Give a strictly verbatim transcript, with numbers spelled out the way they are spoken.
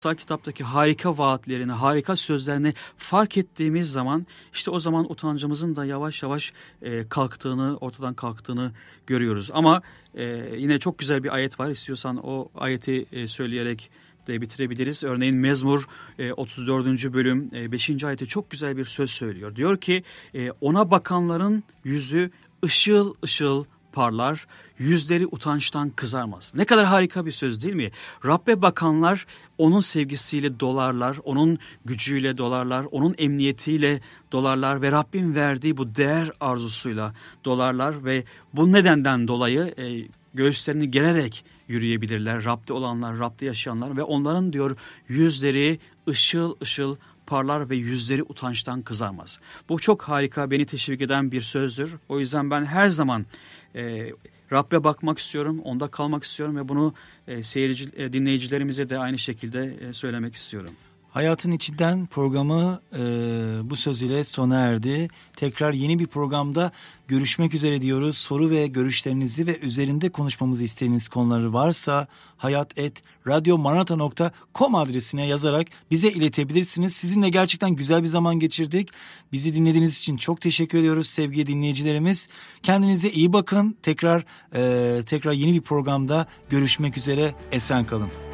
kutsal kitaptaki harika vaatlerini, harika sözlerini fark ettiğimiz zaman işte o zaman utancımızın da yavaş yavaş e, kalktığını, ortadan kalktığını görüyoruz. Ama e, yine çok güzel bir ayet var. İstiyorsan o ayeti e, söyleyerek de bitirebiliriz. Örneğin Mezmur e, otuz dördüncü bölüm e, beşinci ayette çok güzel bir söz söylüyor. Diyor ki e, ona bakanların yüzü ışıl ışıl parlar, yüzleri utançtan kızarmaz. Ne kadar harika bir söz değil mi? Rabbe bakanlar onun sevgisiyle dolarlar, onun gücüyle dolarlar, onun emniyetiyle dolarlar ve Rabbin verdiği bu değer arzusuyla dolarlar ve bu nedenden dolayı e, göğüslerini gererek yürüyebilirler. Rab'de olanlar, Rab'de yaşayanlar ve onların diyor yüzleri ışıl ışıl parlar ve yüzleri utançtan kızarmaz. Bu çok harika, beni teşvik eden bir sözdür. O yüzden ben her zaman e, Rab'be bakmak istiyorum, onda kalmak istiyorum ve bunu e, seyirci, e, dinleyicilerimize de aynı şekilde e, söylemek istiyorum. Hayatın içinden programı e, bu söz ile sona erdi. Tekrar yeni bir programda görüşmek üzere diyoruz. Soru ve görüşlerinizi ve üzerinde konuşmamızı istediğiniz konuları varsa hayat et radyomaranatha nokta com adresine yazarak bize iletebilirsiniz. Sizinle gerçekten güzel bir zaman geçirdik. Bizi dinlediğiniz için çok teşekkür ediyoruz sevgili dinleyicilerimiz. Kendinize iyi bakın. Tekrar e, tekrar yeni bir programda görüşmek üzere. Esen kalın.